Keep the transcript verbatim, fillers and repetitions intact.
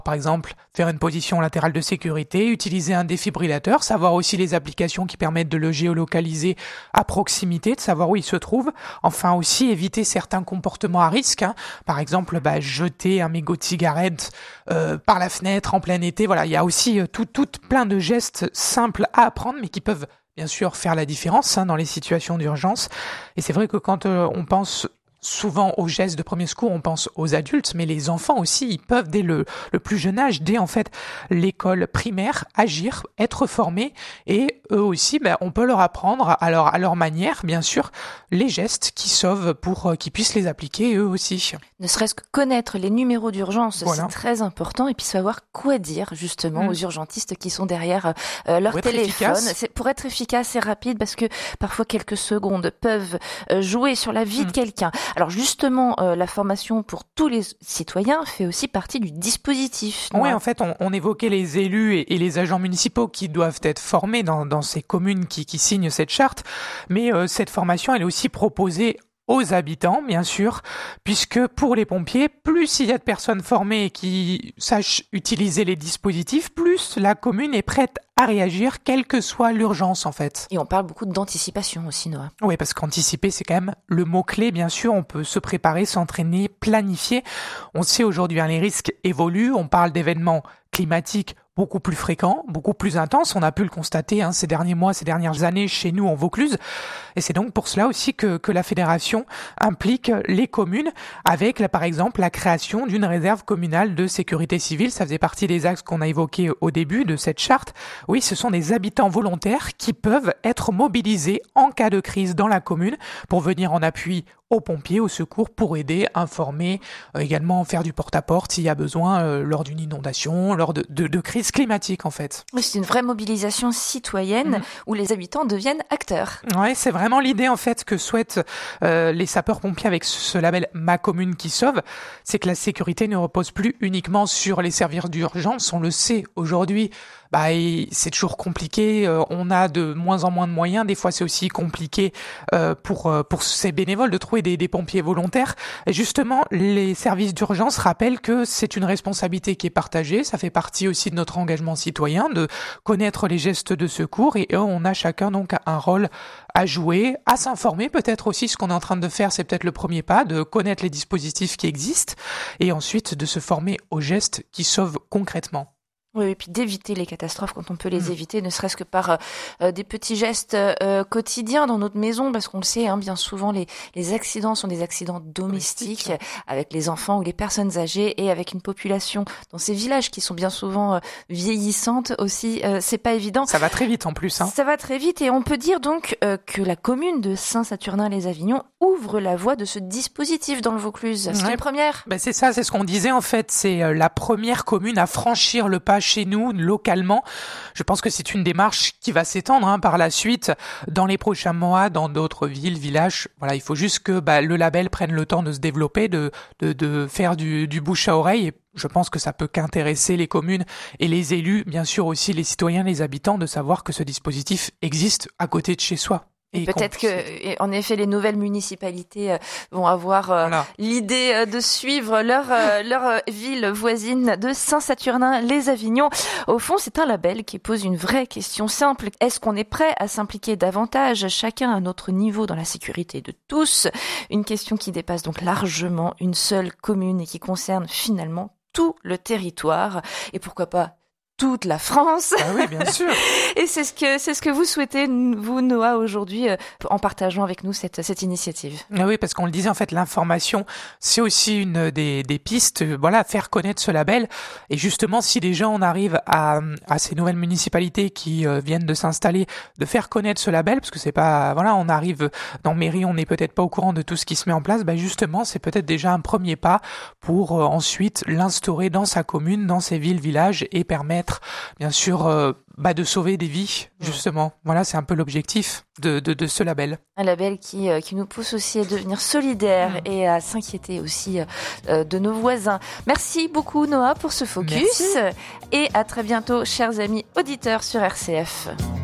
Par exemple, faire une position latérale de sécurité, utiliser un défibrillateur, savoir aussi les applications qui permettent de le géolocaliser à proximité, de savoir où il se trouve. Enfin aussi éviter certains comportements à risque, hein. Par exemple, bah, jeter un mégot de cigarette euh, par la fenêtre en plein été. Voilà, il y a aussi euh, tout, tout plein de gestes simples à apprendre, mais qui peuvent bien sûr faire la différence hein, dans les situations d'urgence. Et c'est vrai que quand euh, on pense souvent aux gestes de premier secours, on pense aux adultes, mais les enfants aussi, ils peuvent dès le, le plus jeune âge, dès en fait l'école primaire, agir, être formés, et eux aussi, ben, on peut leur apprendre à leur, à leur manière, bien sûr, les gestes qui sauvent pour euh, qu'ils puissent les appliquer eux aussi. Ne serait-ce que connaître les numéros d'urgence, voilà. C'est très important, et puis savoir quoi dire justement mmh. aux urgentistes qui sont derrière euh, leur pour téléphone. C'est pour être efficace et rapide, parce que parfois quelques secondes peuvent euh, jouer sur la vie mmh. de quelqu'un. Alors justement, euh, la formation pour tous les citoyens fait aussi partie du dispositif. Oui, en fait, on, on évoquait les élus et, et les agents municipaux qui doivent être formés dans, dans ces communes qui, qui signent cette charte. Mais euh, cette formation, elle est aussi proposée aux habitants, bien sûr, puisque pour les pompiers, plus il y a de personnes formées qui sachent utiliser les dispositifs, plus la commune est prête à réagir, quelle que soit l'urgence, en fait. Et on parle beaucoup d'anticipation aussi, Noah. Oui, parce qu'anticiper, c'est quand même le mot-clé, bien sûr. On peut se préparer, s'entraîner, planifier. On sait aujourd'hui, hein, les risques évoluent. On parle d'événements climatiques beaucoup plus fréquents, beaucoup plus intenses. On a pu le constater hein, ces derniers mois, ces dernières années chez nous en Vaucluse. Et c'est donc pour cela aussi que, que la fédération implique les communes avec, là, par exemple, la création d'une réserve communale de sécurité civile. Ça faisait partie des axes qu'on a évoqués au début de cette charte. Oui, ce sont des habitants volontaires qui peuvent être mobilisés en cas de crise dans la commune pour venir en appui aux pompiers, aux secours, pour aider, informer, euh, également faire du porte-à-porte s'il y a besoin euh, lors d'une inondation, lors de, de, de crise climatique en fait. C'est une vraie mobilisation citoyenne mmh. où les habitants deviennent acteurs. Ouais, c'est vraiment l'idée en fait que souhaitent euh, les sapeurs-pompiers avec ce label Ma Commune qui sauve, c'est que la sécurité ne repose plus uniquement sur les services d'urgence, on le sait aujourd'hui. Bah, c'est toujours compliqué, euh, on a de moins en moins de moyens, des fois c'est aussi compliqué euh, pour euh, pour ces bénévoles de trouver des, des pompiers volontaires. Et justement, les services d'urgence rappellent que c'est une responsabilité qui est partagée, ça fait partie aussi de notre engagement citoyen de connaître les gestes de secours et on a chacun donc un rôle à jouer, à s'informer peut-être aussi. Ce qu'on est en train de faire, c'est peut-être le premier pas, de connaître les dispositifs qui existent et ensuite de se former aux gestes qui sauvent concrètement. Oui, et puis d'éviter les catastrophes quand on peut les mmh. éviter, ne serait-ce que par euh, des petits gestes euh, quotidiens dans notre maison, parce qu'on le sait, hein, bien souvent les, les accidents sont des accidents domestiques Domestique. avec les enfants ou les personnes âgées et avec une population dans ces villages qui sont bien souvent euh, vieillissantes aussi, euh, c'est pas évident. Ça va très vite en plus. Hein. Ça va très vite et on peut dire donc euh, que la commune de Saint-Saturnin-les-Avignon ouvre la voie de ce dispositif dans le Vaucluse. C'est ouais. une première. Ben c'est ça, c'est ce qu'on disait en fait, c'est euh, la première commune à franchir le pas chez nous, localement. Je pense que c'est une démarche qui va s'étendre hein, par la suite dans les prochains mois, dans d'autres villes, villages. Voilà, il faut juste que bah, le label prenne le temps de se développer, de, de, de faire du, du bouche à oreille. Et je pense que ça peut qu'intéresser les communes et les élus, bien sûr aussi les citoyens, les habitants, de savoir que ce dispositif existe à côté de chez soi. Et peut-être que, en effet, les nouvelles municipalités vont avoir euh, voilà. l'idée euh, de suivre leur euh, leur euh, ville voisine de Saint-Saturnin-les-Avignon. Au fond, c'est un label qui pose une vraie question simple. Est-ce qu'on est prêt à s'impliquer davantage, chacun à notre niveau, dans la sécurité de tous? Une question qui dépasse donc largement une seule commune et qui concerne finalement tout le territoire. Et pourquoi pas toute la France. Ah oui, bien sûr. Et c'est ce que c'est ce que vous souhaitez, vous, Noah, aujourd'hui, euh, en partageant avec nous cette cette initiative. Ah oui, parce qu'on le disait, en fait, l'information, c'est aussi une des des pistes. Voilà, faire connaître ce label. Et justement, si déjà on arrive à à ces nouvelles municipalités qui euh, viennent de s'installer, de faire connaître ce label, parce que c'est pas, voilà, on arrive dans mairie, on n'est peut-être pas au courant de tout ce qui se met en place. Bah justement, c'est peut-être déjà un premier pas pour euh, ensuite l'instaurer dans sa commune, dans ses villes, villages, et permettre bien sûr euh, bah, de sauver des vies justement. Voilà, c'est un peu l'objectif de, de, de ce label. Un label qui, euh, qui nous pousse aussi à devenir solidaires mmh. et à s'inquiéter aussi euh, de nos voisins. Merci beaucoup Noah pour ce focus. Merci. Et à très bientôt chers amis auditeurs sur R C F.